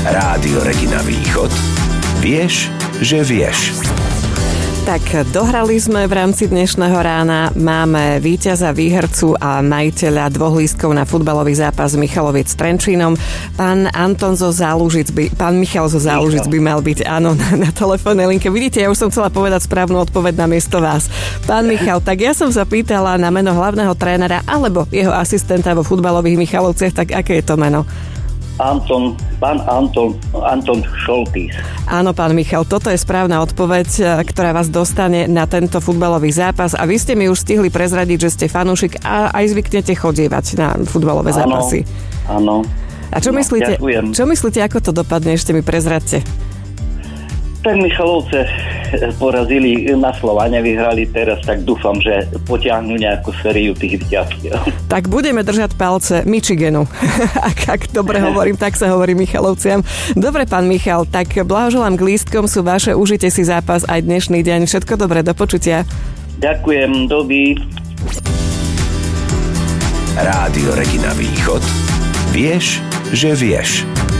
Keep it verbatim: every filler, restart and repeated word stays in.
Rádio Regina Východ. Vieš, že vieš. Tak dohrali sme v rámci dnešného rána. Máme víťaza, výhercu a majiteľa dvoch lístkov na futbalový zápas Michaloviec s Trenčínom. Pán Anton zo Zálužic by, pán Michal zo Zálužic by mal byť, áno, na, na telefónnej linke. Vidíte, ja už som chcela povedať správnu odpoveď na miesto vás. Pán Michal, tak ja som sa pýtala na meno hlavného trénera alebo jeho asistenta vo futbalových Michalovciach, tak aké je to meno? Anton, pán Anton, Anton Šoltís. Áno, pán Michal, toto je správna odpoveď, ktorá vás dostane na tento futbalový zápas a vy ste mi už stihli prezradiť, že ste fanúšik a aj zvyknete chodievať na futbalové áno, zápasy. Áno. A čo no, myslíte, ďakujem. čo myslíte, ako to dopadne? Ešte mi prezradte. Tak Michalovce porazili na Slovane, vyhrali teraz, tak dúfam, že potiahnu nejakú sériu tých víťazstiev. Tak budeme držať palce Michiganu. ak, ak dobre hovorím, tak sa hovorí Michalovciam. Dobre, pán Michal, tak blahoželám k lístkom, sú vaše, užite si zápas aj dnešný deň. Všetko dobré, do počutia. Ďakujem, doby. Rádio Regina Východ. Vieš, že vieš.